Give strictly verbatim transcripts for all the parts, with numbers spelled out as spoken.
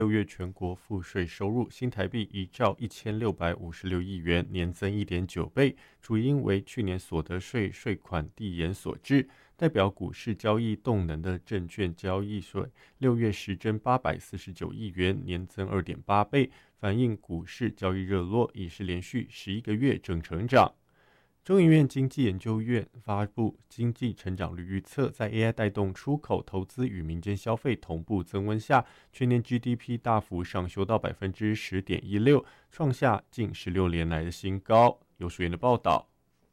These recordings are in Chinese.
六月全国赋税收入新台币一兆一千六百五十六亿元，年增一点九倍，主因为去年所得税税款递延所致。代表股市交易动能的证券交易税六月实征八百四十九亿元，年增二点八倍，反映股市交易热络，已是连续十一个月正成长。中研院经济研究院发布经济成长率预测，在 A I 带动出口、投资与民间消费同步增温下，全年 G D P 大幅上修到 百分之十点一六， 创下近十六年来的新高。有署员的报道。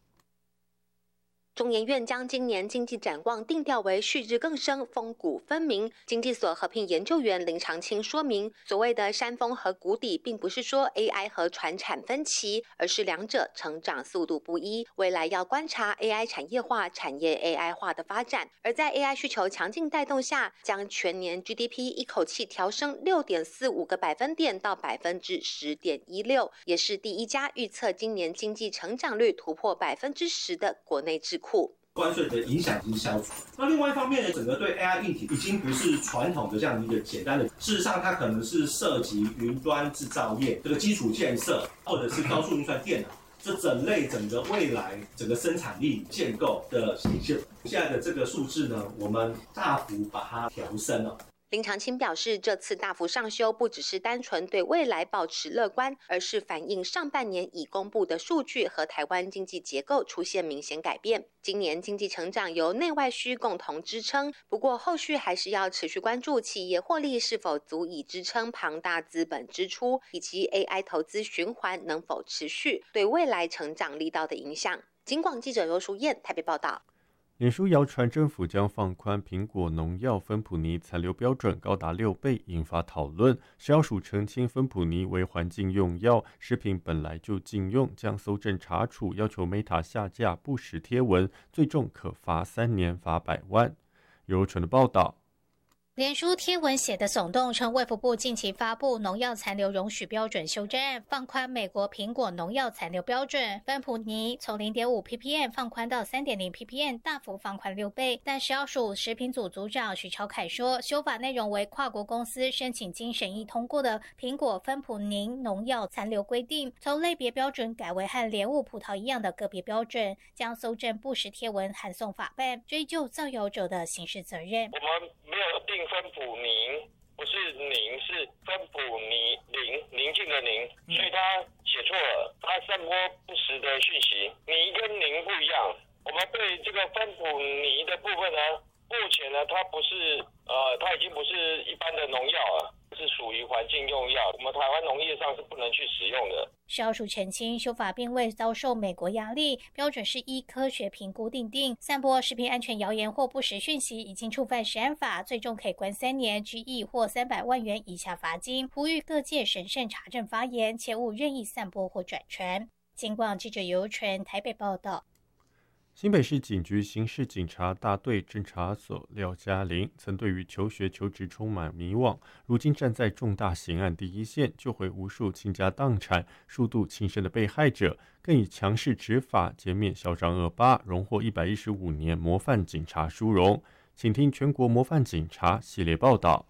中研院将今年经济展望定调为旭日更生、风谷分明。经济所合聘研究员林长青说明，所谓的山峰和谷底，并不是说 A I 和传产分歧，而是两者成长速度不一。未来要观察 A I 产业化、产业 A I 化的发展。而在 A I 需求强劲带动下，将全年 G D P 一口气调升 六点四五个百分点到 百分之十点一六， 也是第一家预测今年经济成长率突破 百分之十 的国内智库。 关税的影响已经消除。那另外一方面呢，整个对 A I 硬体已经不是传统的这样一个简单的，事实上它可能是涉及云端制造业这个基础建设，或者是高速运算电脑，这整类整个未来整个生产力建构的形式。现在的这个数字呢，我们大幅把它调升了。 林长青表示，这次大幅上修不只是单纯对未来保持乐观，而是反映上半年已公布的数据和台湾经济结构出现明显改变。今年经济成长由内外需共同支撑，不过后续还是要持续关注企业获利是否足以支撑庞大资本支出，以及 A I 投资循环能否持续，对未来成长力道的影响。警广记者罗淑燕台北报道。 脸书谣传政府将放宽苹果农药芬普尼残留标准高达六倍，引发讨论。食药署澄清芬普尼为环境用药，食品本来就禁用，将搜证查处，要求 Meta 下架不实贴文，最重可罚三年，罚百万。由纯的报道。 脸书贴文写的耸动，称卫福部近期发布农药残留容许标准修正案，放宽美国苹果农药残留标准，芬普尼从 零点五 ppm 放宽到 三点零 ppm， 大幅放宽六倍。但食药署食品组组长许朝凯说，修法内容为跨国公司申请经审议通过的苹果芬普尼农药残留规定，从类别标准改为和莲雾葡萄一样的个别标准，将搜证不实贴文函送法办，追究造谣者的刑事责任。 我们没有定芬普宁，不是宁，是芬普尼宁，宁静的宁，所以他写错了，他散播不实的讯息。宁跟宁不一样，我们对这个芬普尼的部分呢，目前呢，它不是呃，它已经不是一般的农药了，是属于环境用药，我们台湾农业上是不能去使用的。 食药署澄清，修法并未遭受美国压力，标准是依科学评估定定。散播食品安全谣言或不实讯息，已经触犯食安法，最重可以关三年、拘役或三百万元以下罚金。呼吁各界审慎查证发言，切勿任意散播或转传。警广记者游纯台北报道。 新北市警局刑事警察大队侦查所廖嘉玲曾对于求学求职充满迷惘，如今站在重大刑案第一线，救回无数倾家荡产、数度轻生的被害者，更以强势执法歼灭嚣张恶霸，荣获一百一十五年模范警察殊荣。请听全国模范警察系列报道。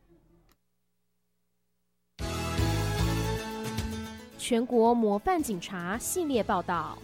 全国模范警察系列报道。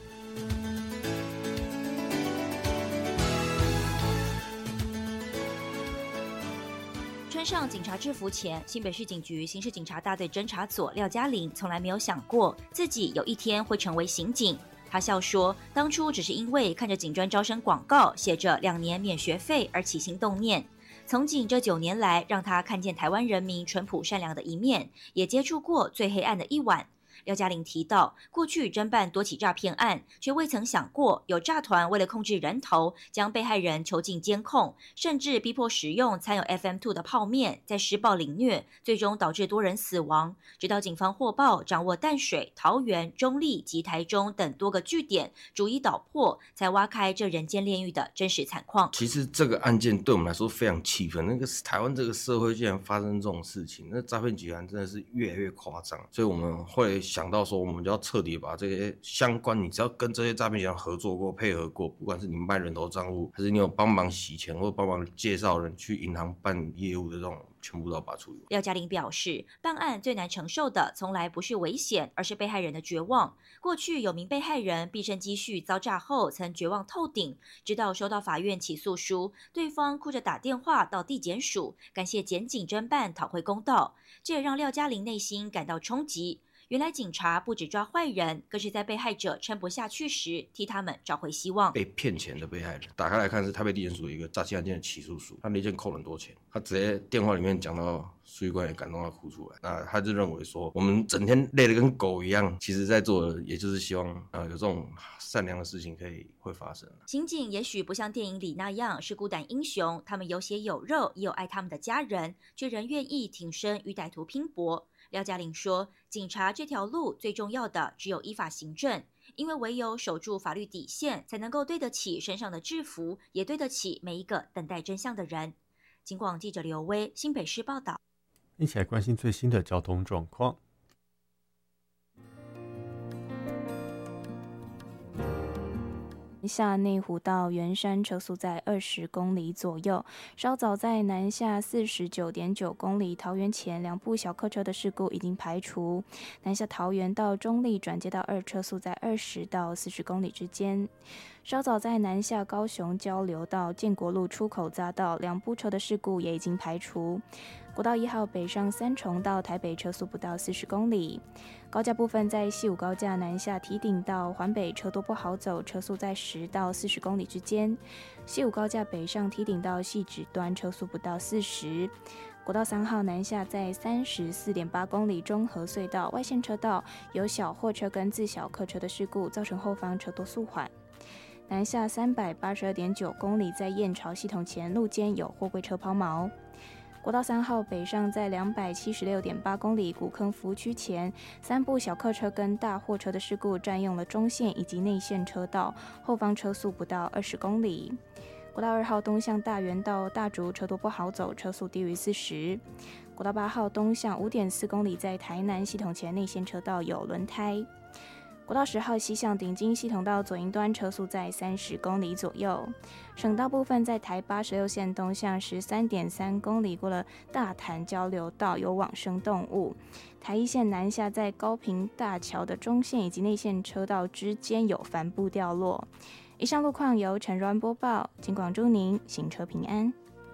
穿上警察制服前，新北市警局刑事警察大队侦查所廖嘉玲从来没有想过自己有一天会成为刑警。他笑说，当初只是因为看着警专招生广告写着两年免学费而起心动念。从警这九年来，让他看见台湾人民淳朴善良的一面，也接触过最黑暗的一晚。廖嘉玲提到，过去侦办多起诈骗案，却未曾想过有诈团为了控制人头，将被害人囚禁监控，甚至逼迫食用掺有 F M 二 的泡面，再施暴凌虐，最终导致多人死亡。直到警方获报，掌握淡水、桃园、中立及台中等多个据点，逐一捣破，才挖开这人间炼狱的真实惨况。 其实这个案件对我们来说非常气愤，那个台湾这个社会竟然发生这种事情，那诈骗集团真的是越来越夸张，所以我们会想到说，我们就要彻底把这些相关，你只要跟这些诈骗集团合作过、配合过，不管是你卖人头账户，还是你有帮忙洗钱或帮忙介绍人去银行办业务的这种，全部都要把它处理完。 廖嘉玲表示，办案最难承受的从来不是危险，而是被害人的绝望。过去有名被害人毕生积蓄遭诈后，曾绝望透顶，直到收到法院起诉书，对方哭着打电话到地检署，感谢检警侦办，讨回公道。这也让廖嘉玲内心感到冲击。原来警察不只抓坏人，更是在被害者撑不下去时，替他们找回希望。 被骗钱的被害人，打开来看是台北地检署一个诈欺案件的起诉书，他那件扣了很多钱，他直接电话里面讲到书记官也感动到哭出来。那他就认为说，我们整天累得跟狗一样，其实在做的也就是希望呃有这种善良的事情可以会发生。 刑警也许不像电影里那样是孤胆英雄，他们有血有肉，也有爱他们的家人，却仍愿意挺身与歹徒拼搏。廖嘉玲说，警察这条路最重要的只有依法行政，因为唯有守住法律底线，才能够对得起身上的制服，也对得起每一个等待真相的人。警广记者刘威，新北市报道。 一起来关心最新的交通状况。 下内湖到圆山车速在二十公里左右，稍早在南下四十九点九公里桃园前两部小客车的事故已经排除，南下桃园到中坜转接到二车速在二十到四十公里之间。稍早在南下高雄交流到建国路出口匝道两部车的事故也已经排除。国道一号北上三重到台北车速不到四十公里。高架部分在西武高架南下堤顶到环北车多不好走，车速在十到四十公里之间。西武高架北上堤顶到汐止端车速不到四十。国道三号南下在三十四点八公里中和隧道外线车道有小货车跟自小客车的事故，造成后方车多速缓。南下三百八十二点九公里在燕巢系统前路肩有货柜车抛锚。国道三号北上在两百七十六点八公里古坑服务区前，三部小客车跟大货车的事故占用了中线以及内线车道，后方车速不到二十公里。国道二号东向大园到大竹车多不好走，车速低于四十。国道八号东向五点四公里在台南系统前内线车道有轮胎。国道十号西向顶金系统道左营端车速在三十公里左右。省道部分在台八十六线东向十三点三公里过了大潭交流道有往生动物。台一线南下在高屏大桥的中线以及内线车道之间有帆布掉落。以上路况由陈软播报，警广祝您行车平安。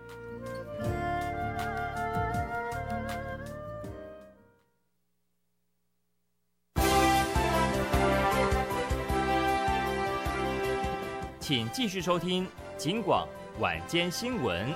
请继续收听警广晚间新闻。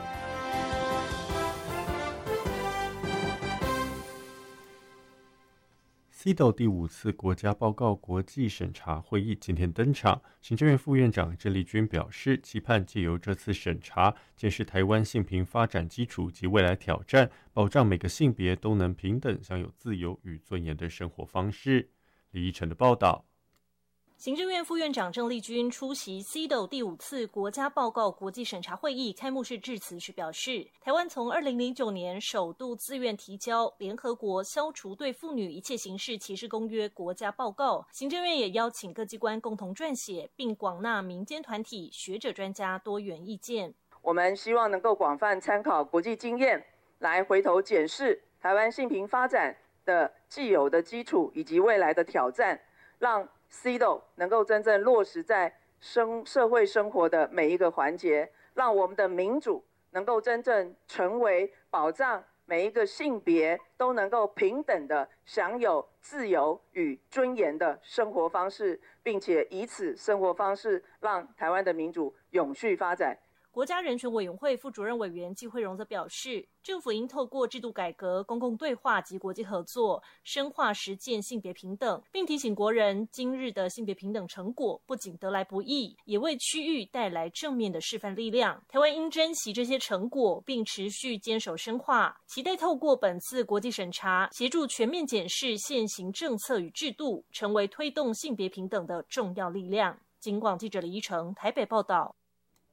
C D O 第五次国家报告国际审查会议今天登场，行政院副院长郑丽君表示，期盼借由这次审查，检视台湾性平发展基础及未来挑战，保障每个性别都能平等享有自由与尊严的生活方式。李依晨的报道。 行政院副院长郑丽君出席 C D O 第五次国家报告国际审查会议开幕式致辞时表示，台湾从二零零九年首度自愿提交联合国消除对妇女一切形式歧视公约国家报告，行政院也邀请各机关共同撰写，并广纳民间团体、学者专家多元意见。 我们希望能够广泛参考国际经验，来回头检视台湾性平发展的既有的基础以及未来的挑战，让C D O 能够真正落实在生社会生活的每一个环节，让我们的民主能够真正成为保障每一个性别都能够平等的享有自由与尊严的生活方式，并且以此生活方式让台湾的民主永续发展。 国家人权委员会副主任委员纪惠容则表示，政府应透过制度改革、公共对话及国际合作，深化实践性别平等，并提醒国人，今日的性别平等成果不仅得来不易，也为区域带来正面的示范力量。台湾应珍惜这些成果，并持续坚守深化，期待透过本次国际审查，协助全面检视现行政策与制度，成为推动性别平等的重要力量。警广记者李依成台北报道。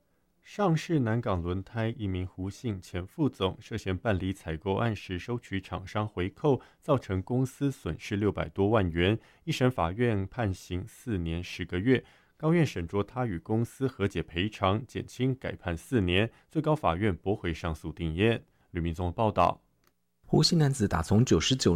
上市南港轮胎一名胡姓前副总涉嫌办理采购案时收取厂商回扣，造成公司损失六百多万元。一审法院判刑四年十个月，高院审酌他与公司和解赔偿，减轻改判四年。最高法院驳回上诉定谳。吕明宗报道。 胡姓男子打从九十九